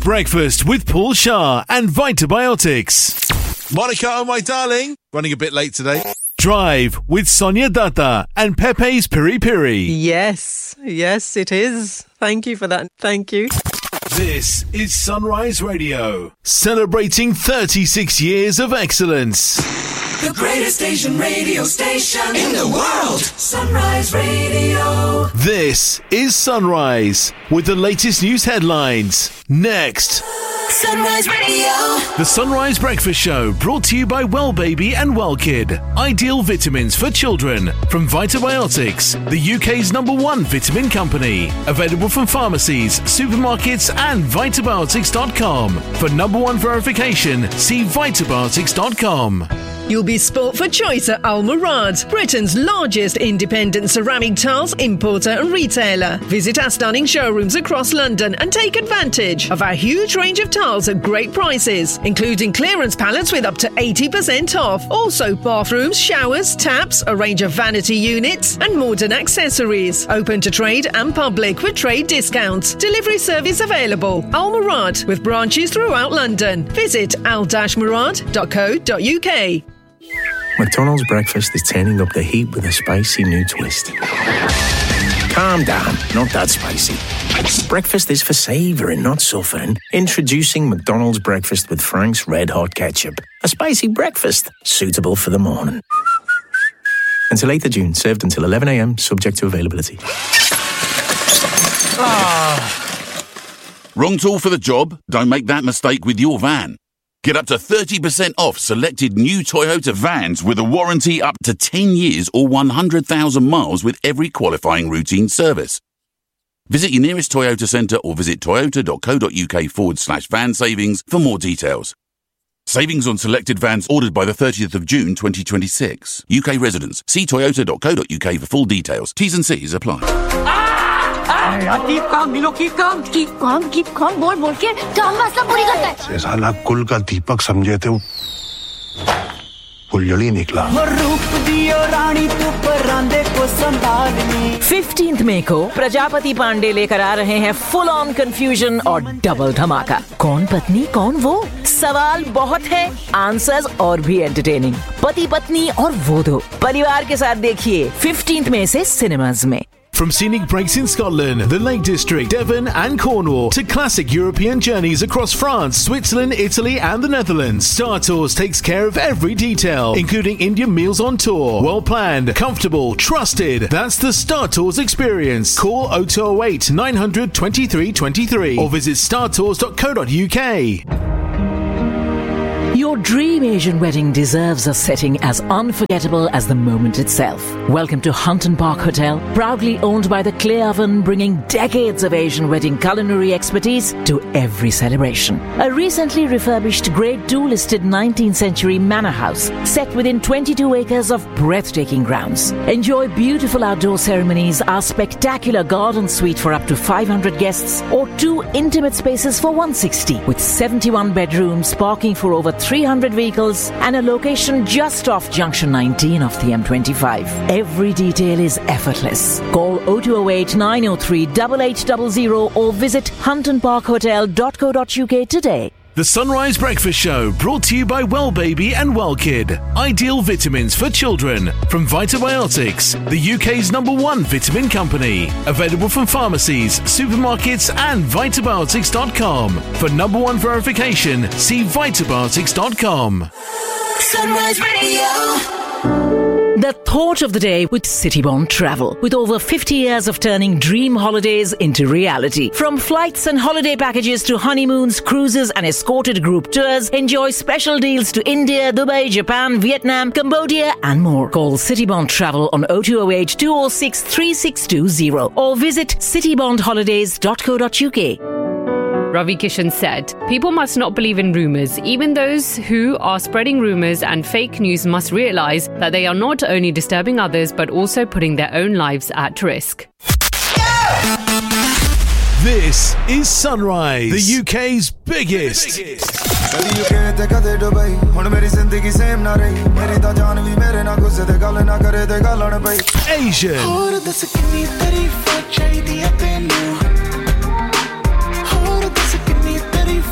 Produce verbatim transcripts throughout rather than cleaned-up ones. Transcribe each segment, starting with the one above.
Breakfast with Paul Shah and Vitabiotics. Monica, oh my darling, running a bit late today. Drive with Sonia Datta and Pepe's Piri Piri. Yes, yes it is. Thank you for that. Thank you. This is Sunrise Radio, celebrating thirty-six years of excellence. The greatest Asian radio station in the world. Sunrise Radio. This is Sunrise with the latest news headlines. Next. Sunrise Radio. The Sunrise Breakfast Show brought to you by Well Baby and Well Kid. Ideal vitamins for children from Vitabiotics, the U K's number one vitamin company. Available from pharmacies, supermarkets and vitabiotics dot com. For number one verification, see vitabiotics dot com. You'll be sport for choice at Al Murad, Britain's largest independent ceramic tiles importer and retailer. Visit our stunning showrooms across London and take advantage of our huge range of tiles at great prices, including clearance pallets with up to eighty percent off. Also bathrooms, showers, taps, a range of vanity units and modern accessories. Open to trade and public with trade discounts. Delivery service available. Al Murad with branches throughout London. Visit al murad dot co dot uk. McDonald's breakfast is turning up the heat with a spicy new twist. Calm down, not that spicy. Breakfast is for savouring, not suffering. Introducing McDonald's breakfast with Frank's Red Hot Ketchup. A spicy breakfast, suitable for the morning. Until eighth of June, served until eleven a.m, subject to availability. Ah. Wrong tool for the job? Don't make that mistake with your van. Get up to thirty percent off selected new Toyota vans with a warranty up to ten years or one hundred thousand miles with every qualifying routine service. Visit your nearest Toyota centre or visit toyota dot co dot uk forward slash van savings for more details. Savings on selected vans ordered by the thirtieth of June twenty twenty-six. U K residents, see toyota dot co dot uk for full details. T's and C's apply. Keep calm, Milo, keep calm. Keep calm, keep calm. बोल बोल के काम मसला पूरी करता है. ये साला कुल का दीपक समझे थे वो फुलझड़ी निकला. फिफ्टींथ मई को प्रजापति पांडे लेकर आ रहे हैं फुल ऑन कंफ्यूजन और डबल धमाका. कौन पत्नी कौन वो? सवाल बहुत है, आंसर्स और भी एंटरटेनिंग. पति पत्नी और वो दो. परिवार के साथ देखिए फिफ्टींथ मई से सिनेमाज में. From scenic breaks in Scotland, the Lake District, Devon and Cornwall to classic European journeys across France, Switzerland, Italy and the Netherlands, Star Tours takes care of every detail, including Indian meals on tour. Well planned, comfortable, trusted. That's the Star Tours experience. Call oh two oh eight, nine hundred, twenty-three twenty-three or visit star tours dot co dot uk. Your dream Asian wedding deserves a setting as unforgettable as the moment itself. Welcome to Hunton Park Hotel, proudly owned by the Clay Oven, bringing decades of Asian wedding culinary expertise to every celebration. A recently refurbished Grade two listed nineteenth century manor house set within twenty-two acres of breathtaking grounds. Enjoy beautiful outdoor ceremonies, our spectacular garden suite for up to five hundred guests, or two intimate spaces for one hundred sixty with seventy-one bedrooms, parking for over three hundred vehicles and a location just off Junction nineteen of the M twenty-five. Every detail is effortless. Call oh two oh eight, nine oh three, eight eight zero zero or visit hunton park hotel dot co dot uk today. The Sunrise Breakfast Show brought to you by Well Baby and Well Kid. Ideal vitamins for children from Vitabiotics, the U K's number one vitamin company. Available from pharmacies, supermarkets and vitabiotics dot com. For number one verification, see vitabiotics dot com. Sunrise Radio. The thought of the day with Citybond Travel. With over fifty years of turning dream holidays into reality. From flights and holiday packages to honeymoons, cruises and escorted group tours, enjoy special deals to India, Dubai, Japan, Vietnam, Cambodia and more. Call Citybond Travel on oh two oh eight, two oh six, three six two oh or visit citybond holidays dot co dot uk. Ravi Kishan said, people must not believe in rumours. Even those who are spreading rumours and fake news must realise that they are not only disturbing others but also putting their own lives at risk. This is Sunrise, the U K's biggest. Asian.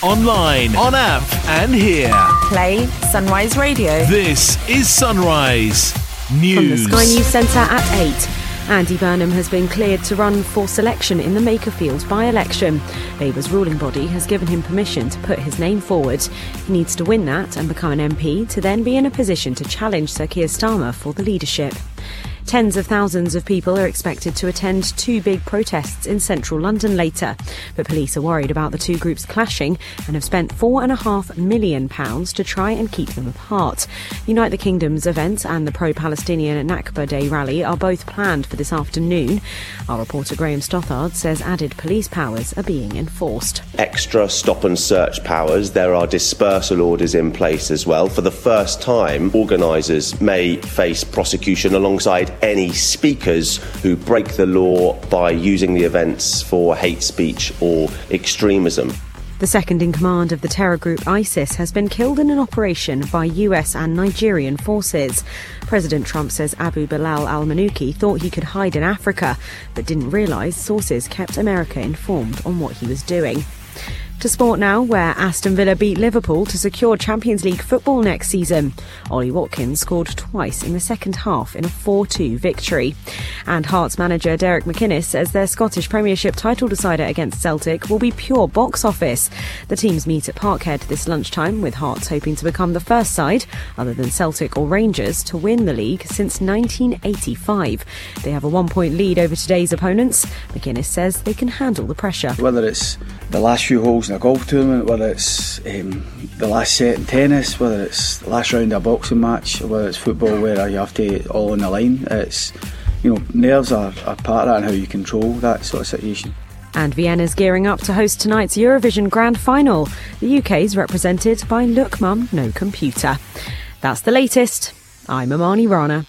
online, on app, and here. Play Sunrise Radio. This is Sunrise News. From the Sky News Centre at eight. Andy Burnham has been cleared to run for selection in the Makerfield by-election. Labour's ruling body has given him permission to put his name forward. He needs to win that and become an M P to then be in a position to challenge Sir Keir Starmer for the leadership. Tens of thousands of people are expected to attend two big protests in central London later. But police are worried about the two groups clashing and have spent four and a half million pounds to try and keep them apart. Unite the Kingdom's event and the pro-Palestinian Nakba Day rally are both planned for this afternoon. Our reporter Graham Stothard says added police powers are being enforced. Extra stop and search powers. There are dispersal orders in place as well. For the first time, organisers may face prosecution alongside any speakers who break the law by using the events for hate speech or extremism. The second in command of the terror group ISIS has been killed in an operation by U S and Nigerian forces. President Trump says Abu Bilal al-Manuki thought he could hide in Africa, but didn't realise sources kept America informed on what he was doing. To sport now, where Aston Villa beat Liverpool to secure Champions League football next season. Ollie Watkins scored twice in the second half in a four two victory. And Hearts manager Derek McInnes says their Scottish Premiership title decider against Celtic will be pure box office. The teams meet at Parkhead this lunchtime, with Hearts hoping to become the first side, other than Celtic or Rangers, to win the league since nineteen eighty-five. They have a one-point lead over today's opponents. McInnes says they can handle the pressure. Whether it's the last few holes in a golf tournament, whether it's um, the last set in tennis, whether it's the last round of a boxing match, or whether it's football where you have to get all on the line, it's, you know, nerves are, are part of that and how you control that sort of situation. And Vienna's gearing up to host tonight's Eurovision Grand Final. The U K's represented by Look Mum, No Computer. That's the latest. I'm Amani Rana.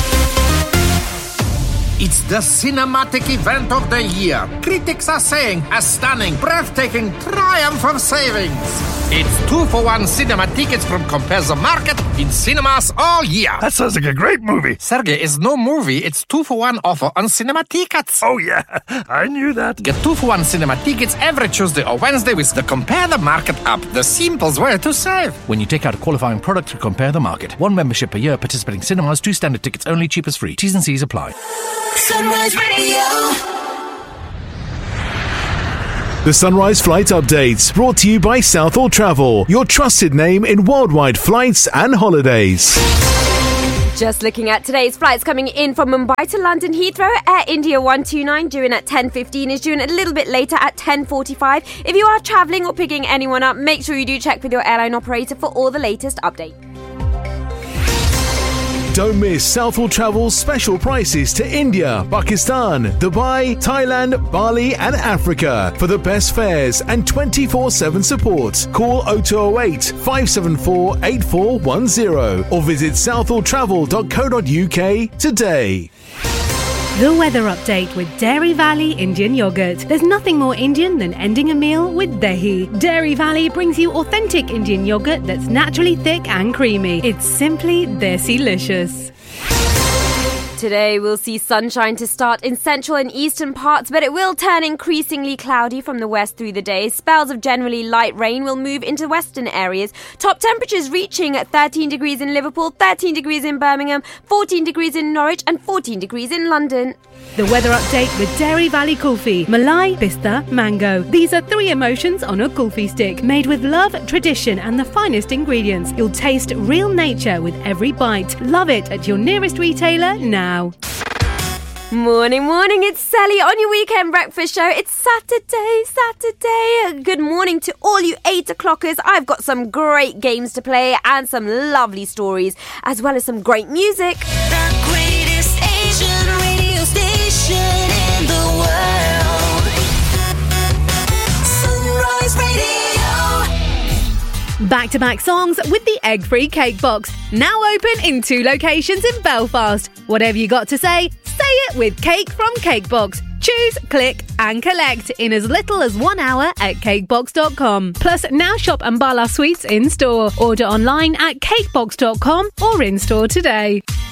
It's the cinematic event of the year. Critics are saying a stunning, breathtaking triumph of savings. It's two for one cinema tickets from Compare the Market in cinemas all year. That sounds like a great movie. Sergey, is no movie. It's two for one offer on cinema tickets. Oh yeah, I knew that. Get two for one cinema tickets every Tuesday or Wednesday with the Compare the Market app. The simplest way to save. When you take out a qualifying product to Compare the Market. One membership per year, participating cinemas, two standard tickets only, cheapest free. T's and C's apply. Sunrise Radio. The Sunrise Flight Updates, brought to you by Southall Travel, your trusted name in worldwide flights and holidays. Just looking at today's flights coming in from Mumbai to London Heathrow, Air India one two nine due in at ten fifteen is due in a little bit later at ten forty-five. If you are travelling or picking anyone up, make sure you do check with your airline operator for all the latest updates. Don't miss Southall Travel's special prices to India, Pakistan, Dubai, Thailand, Bali and Africa. For the best fares and twenty-four seven support, call oh two oh eight, five seven four, eight four one oh or visit southall travel dot co dot uk today. The weather update with Dairy Valley Indian Yogurt. There's nothing more Indian than ending a meal with dahi. Dairy Valley brings you authentic Indian yogurt that's naturally thick and creamy. It's simply desi-licious. Today we'll see sunshine to start in central and eastern parts, but it will turn increasingly cloudy from the west through the day. Spells of generally light rain will move into western areas. Top temperatures reaching at thirteen degrees in Liverpool, thirteen degrees in Birmingham, fourteen degrees in Norwich and fourteen degrees in London. The weather update with Dairy Valley Kulfi. Malai, pista, mango. These are three emotions on a kulfi stick, made with love, tradition and the finest ingredients. You'll taste real nature with every bite. Love it at your nearest retailer now. Morning, morning, it's Sally on your weekend breakfast show. It's Saturday, Saturday. Good morning to all you eight o'clockers. I've got some great games to play and some lovely stories, as well as some great music. The greatest Asian radio station in the world. Sunrise Radio. Back-to-back songs with the egg-free cake box. Now open in two locations in Belfast. Whatever you got to say, say it with Cake from Cakebox. Choose, click and collect in as little as one hour at cakebox dot com. Plus, now shop Ambala Sweets in-store. Order online at cakebox dot com or in-store today.